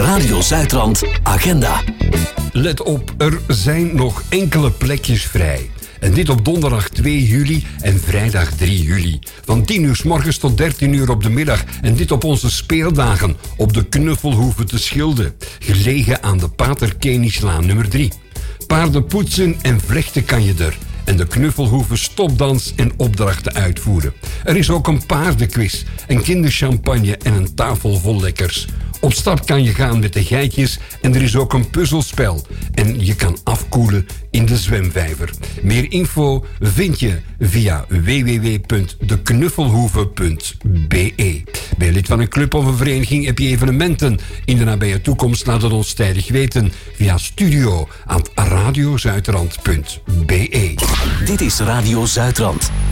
Radio Zuidrand Agenda. Let op, er zijn nog enkele plekjes vrij. En dit op donderdag 2 juli en vrijdag 3 juli. Van 10 uur 's morgens tot 13 uur op de middag. En dit op onze speeldagen op de Knuffelhoeve te Schilde. Gelegen aan de Pater Kenislaan nummer 3. Paarden poetsen en vlechten kan je er. En de Knuffelhoeve stopdans en opdrachten uitvoeren. Er is ook een paardenquiz, een kinderchampagne en een tafel vol lekkers. Op stap kan je gaan met de geitjes en er is ook een puzzelspel. En je kan afkoelen in de zwemvijver. Meer info vind je via www.deknuffelhoeve.be. Ben je lid van een club of een vereniging, heb je evenementen in de nabije toekomst, laat het ons tijdig weten via studio@radiozuidrand.be. Dit is Radio Zuidrand.